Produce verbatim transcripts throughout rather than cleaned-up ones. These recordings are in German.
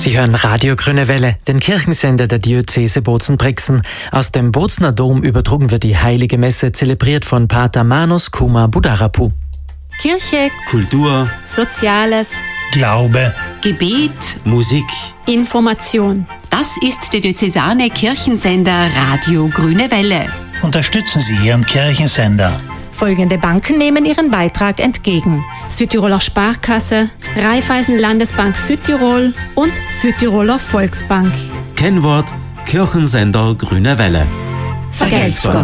Sie hören Radio Grüne Welle, den Kirchensender der Diözese Bozen-Brixen. Aus dem Bozener Dom übertrugen wir die Heilige Messe, zelebriert von Pater Manus Kuma Budarapu. Kirche, Kultur, Soziales, Glaube, Gebet, Musik, Information. Das ist der diözesane Kirchensender Radio Grüne Welle. Unterstützen Sie Ihren Kirchensender. Folgende Banken nehmen ihren Beitrag entgegen: Südtiroler Sparkasse, Raiffeisen Landesbank Südtirol und Südtiroler Volksbank. Kennwort Kirchensender Grüne Welle. Vergelt's Gott.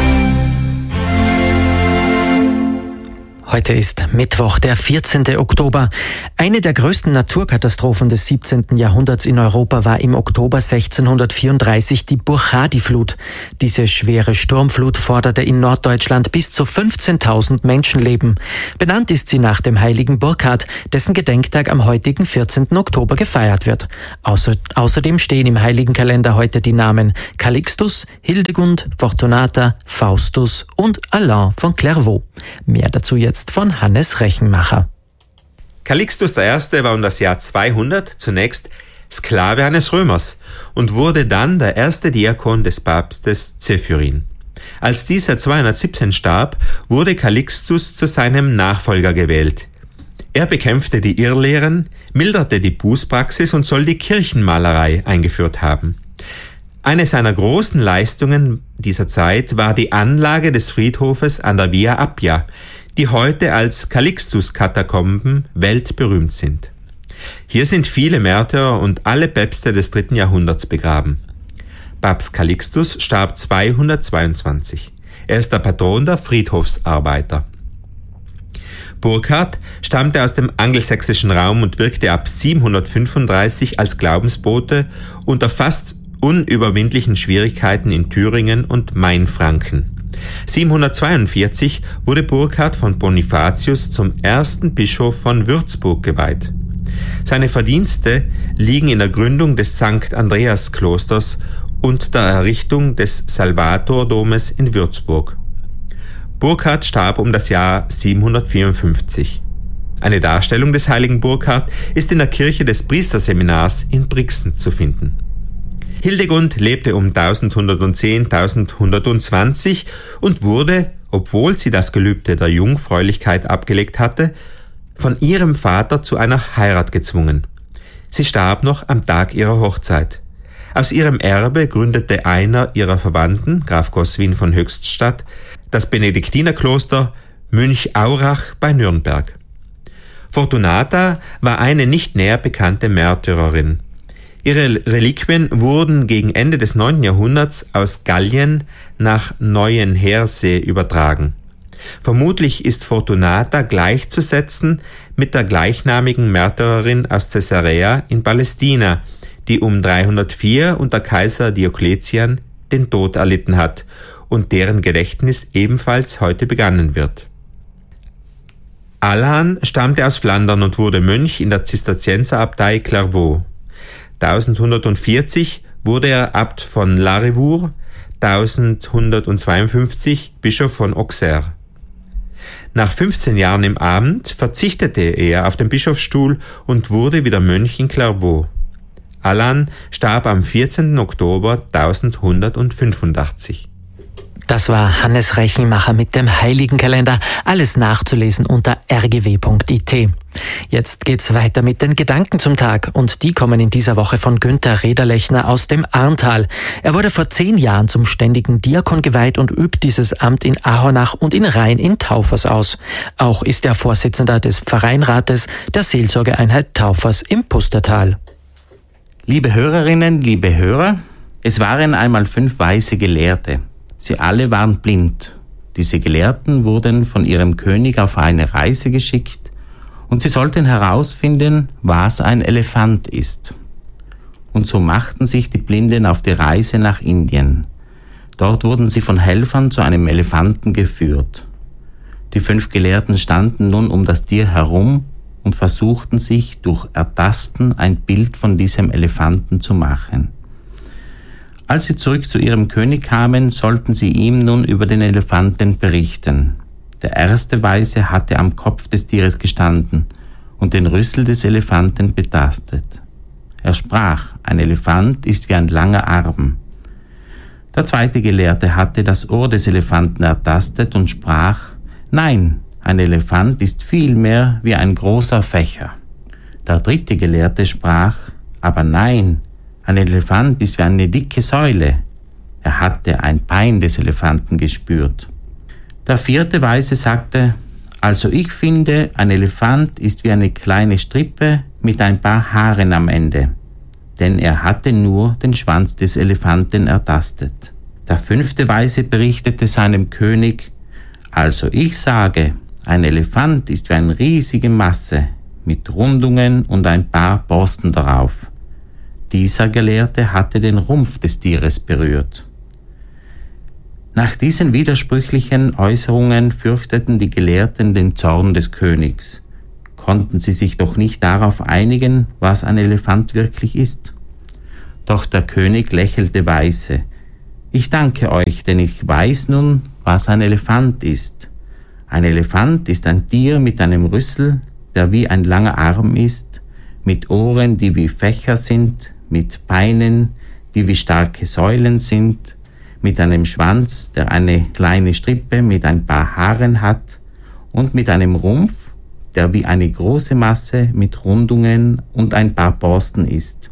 Heute ist Mittwoch, der vierzehnten Oktober. Eine der größten Naturkatastrophen des siebzehnten Jahrhunderts in Europa war im Oktober sechzehnhundertvierunddreißig die Burchardiflut. Diese schwere Sturmflut forderte in Norddeutschland bis zu fünfzehntausend Menschenleben. Benannt ist sie nach dem heiligen Burkhard, dessen Gedenktag am heutigen vierzehnten Oktober gefeiert wird. Außer, außerdem stehen im heiligen Kalender heute die Namen Calixtus, Hildegund, Fortunata, Faustus und Alain von Clairvaux. Mehr dazu jetzt von Hannes Rechenmacher. Calixtus der Erste war um das Jahr zweihundert zunächst Sklave eines Römers und wurde dann der erste Diakon des Papstes Zephyrin. Als dieser zweihundertsiebzehn starb, wurde Calixtus zu seinem Nachfolger gewählt. Er bekämpfte die Irrlehren, milderte die Bußpraxis und soll die Kirchenmalerei eingeführt haben. Eine seiner großen Leistungen dieser Zeit war die Anlage des Friedhofes an der Via Appia, die heute als Calixtus-Katakomben weltberühmt sind. Hier sind viele Märtyrer und alle Päpste des dritten Jahrhunderts begraben. Papst Calixtus starb zweihundertzweiundzwanzig. Er ist der Patron der Friedhofsarbeiter. Burkhard stammte aus dem angelsächsischen Raum und wirkte ab siebenhundertfünfunddreißig als Glaubensbote unter fast unüberwindlichen Schwierigkeiten in Thüringen und Mainfranken. siebenhundertzweiundvierzig wurde Burkhard von Bonifatius zum ersten Bischof von Würzburg geweiht. Seine Verdienste liegen in der Gründung des Sankt Andreas Klosters und der Errichtung des Salvatordomes in Würzburg. Burkhard starb um das Jahr siebenhundertvierundfünfzig. Eine Darstellung des heiligen Burkhard ist in der Kirche des Priesterseminars in Brixen zu finden. Hildegund lebte um elfhundertzehn bis elfhundertzwanzig und wurde, obwohl sie das Gelübde der Jungfräulichkeit abgelegt hatte, von ihrem Vater zu einer Heirat gezwungen. Sie starb noch am Tag ihrer Hochzeit. Aus ihrem Erbe gründete einer ihrer Verwandten, Graf Goswin von Höchststadt, das Benediktinerkloster Münchaurach bei Nürnberg. Fortunata war eine nicht näher bekannte Märtyrerin. Ihre Reliquien wurden gegen Ende des neunten Jahrhunderts aus Gallien nach Neuenheersee übertragen. Vermutlich ist Fortunata gleichzusetzen mit der gleichnamigen Märtyrerin aus Caesarea in Palästina, die um dreihundertvier unter Kaiser Diokletian den Tod erlitten hat und deren Gedächtnis ebenfalls heute begangen wird. Alain stammte aus Flandern und wurde Mönch in der Zisterzienserabtei Clairvaux. elfhundertvierzig wurde er Abt von Larivur, elfhundertzweiundfünfzig Bischof von Auxerre. Nach fünfzehn Jahren im Amt verzichtete er auf den Bischofsstuhl und wurde wieder Mönch in Clairvaux. Alain starb am vierzehnten Oktober elfhundertfünfundachtzig. Das war Hannes Rechenmacher mit dem Heiligen Kalender. Alles nachzulesen unter r g w punkt i t. Jetzt geht's weiter mit den Gedanken zum Tag und die kommen in dieser Woche von Günther Rederlechner aus dem Arntal. Er wurde vor zehn Jahren zum ständigen Diakon geweiht und übt dieses Amt in Ahornach und in Rhein in Taufers aus. Auch ist er Vorsitzender des Pfarreinrates der Seelsorgeeinheit Taufers im Pustertal. Liebe Hörerinnen, liebe Hörer, es waren einmal fünf weise Gelehrte. Sie alle waren blind. Diese Gelehrten wurden von ihrem König auf eine Reise geschickt und sie sollten herausfinden, was ein Elefant ist. Und so machten sich die Blinden auf die Reise nach Indien. Dort wurden sie von Helfern zu einem Elefanten geführt. Die fünf Gelehrten standen nun um das Tier herum und versuchten sich durch Ertasten ein Bild von diesem Elefanten zu machen. Als sie zurück zu ihrem König kamen, sollten sie ihm nun über den Elefanten berichten. Der erste Weise hatte am Kopf des Tieres gestanden und den Rüssel des Elefanten betastet. Er sprach, ein Elefant ist wie ein langer Arm. Der zweite Gelehrte hatte das Ohr des Elefanten ertastet und sprach, nein, ein Elefant ist viel mehr wie ein großer Fächer. Der dritte Gelehrte sprach, aber nein, ein Elefant ist wie eine dicke Säule. Er hatte ein Bein des Elefanten gespürt. Der vierte Weise sagte, also ich finde, ein Elefant ist wie eine kleine Strippe mit ein paar Haaren am Ende, denn er hatte nur den Schwanz des Elefanten ertastet. Der fünfte Weise berichtete seinem König, also ich sage, ein Elefant ist wie eine riesige Masse mit Rundungen und ein paar Borsten darauf. Dieser Gelehrte hatte den Rumpf des Tieres berührt. Nach diesen widersprüchlichen Äußerungen fürchteten die Gelehrten den Zorn des Königs. Konnten sie sich doch nicht darauf einigen, was ein Elefant wirklich ist. Doch der König lächelte weise. Ich danke euch, denn ich weiß nun, was ein Elefant ist. Ein Elefant ist ein Tier mit einem Rüssel, der wie ein langer Arm ist, mit Ohren, die wie Fächer sind, mit Beinen, die wie starke Säulen sind, mit einem Schwanz, der eine kleine Strippe mit ein paar Haaren hat und mit einem Rumpf, der wie eine große Masse mit Rundungen und ein paar Borsten ist.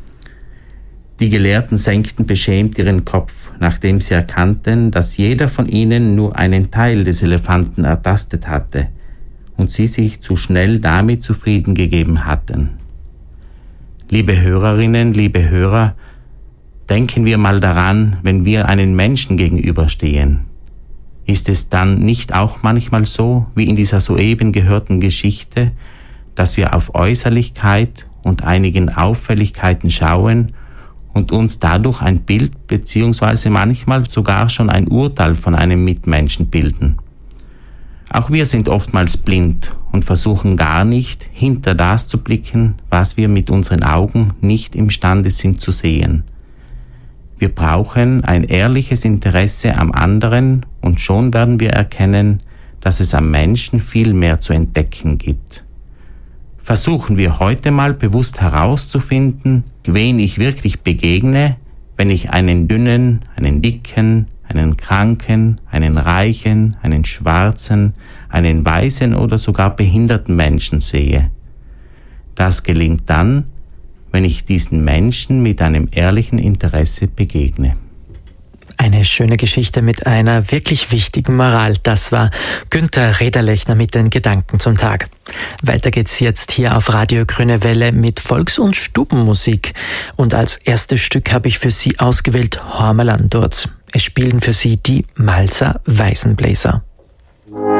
Die Gelehrten senkten beschämt ihren Kopf, nachdem sie erkannten, dass jeder von ihnen nur einen Teil des Elefanten ertastet hatte und sie sich zu schnell damit zufrieden gegeben hatten. Liebe Hörerinnen, liebe Hörer, denken wir mal daran, wenn wir einen Menschen gegenüberstehen. Ist es dann nicht auch manchmal so, wie in dieser soeben gehörten Geschichte, dass wir auf Äußerlichkeit und einigen Auffälligkeiten schauen und uns dadurch ein Bild bzw. manchmal sogar schon ein Urteil von einem Mitmenschen bilden? Auch wir sind oftmals blind und versuchen gar nicht, hinter das zu blicken, was wir mit unseren Augen nicht imstande sind zu sehen. Wir brauchen ein ehrliches Interesse am anderen und schon werden wir erkennen, dass es am Menschen viel mehr zu entdecken gibt. Versuchen wir heute mal bewusst herauszufinden, wen ich wirklich begegne, wenn ich einen dünnen, einen dicken, einen kranken, einen reichen, einen schwarzen, einen weißen oder sogar behinderten Menschen sehe. Das gelingt dann, wenn ich diesen Menschen mit einem ehrlichen Interesse begegne. Eine schöne Geschichte mit einer wirklich wichtigen Moral. Das war Günther Rederlechner mit den Gedanken zum Tag. Weiter geht's jetzt hier auf Radio Grüne Welle mit Volks- und Stubenmusik. Und als erstes Stück habe ich für Sie ausgewählt Hormelandurz. Es spielen für Sie die Malser Weißenbläser.